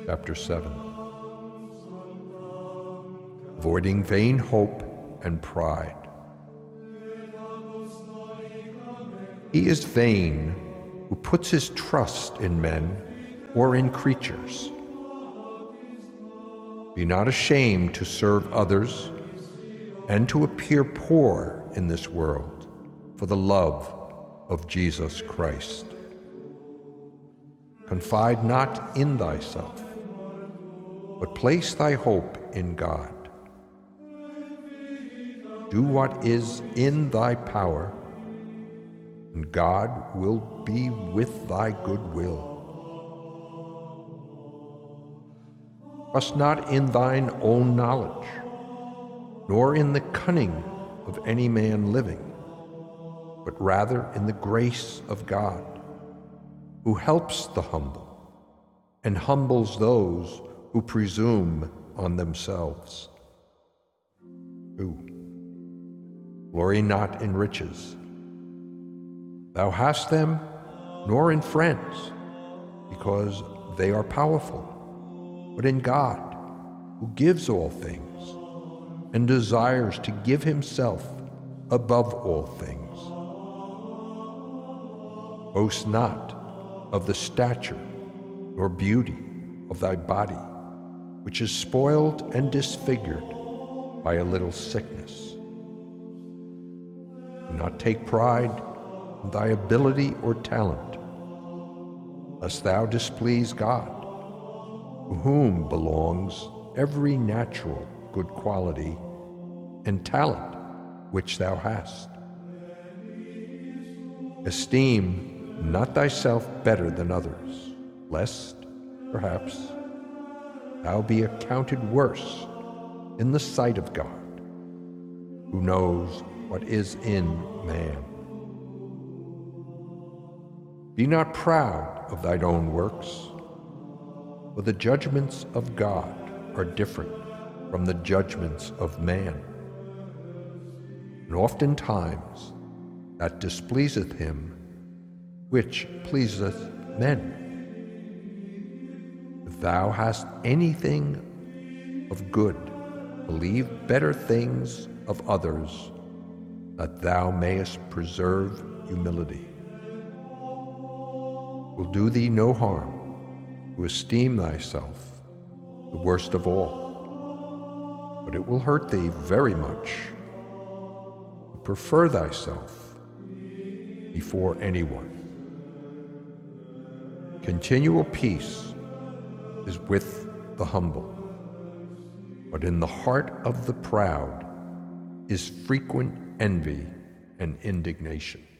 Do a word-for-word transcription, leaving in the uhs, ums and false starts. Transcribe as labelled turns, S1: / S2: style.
S1: Chapter seven. Avoiding vain hope and pride. He is vain who puts his trust in men or in creatures. Be not ashamed to serve others and to appear poor in this world for the love of Jesus Christ. Confide not in thyself, but place thy hope in God. Do what is in thy power, and God will be with thy good will. Trust not in thine own knowledge, nor in the cunning of any man living, but rather in the grace of God, who helps the humble and humbles those who presume on themselves. two. Glory not in riches. Thou hast them, nor in friends, because they are powerful, but in God, who gives all things, and desires to give himself above all things. Boast not of the stature nor beauty of thy body, which is spoiled and disfigured by a little sickness. Do not take pride in thy ability or talent, lest thou displease God, to whom belongs every natural good quality and talent which thou hast. Esteem not thyself better than others, lest, perhaps, thou be accounted worse in the sight of God, who knows what is in man. Be not proud of thine own works, for the judgments of God are different from the judgments of man. And oftentimes that displeaseth him which pleaseth men. If thou hast anything of good, believe better things of others, that thou mayest preserve humility. It will do thee no harm to esteem thyself the worst of all, but it will hurt thee very much to prefer thyself before anyone. Continual peace is with the humble, but in the heart of the proud is frequent envy and indignation.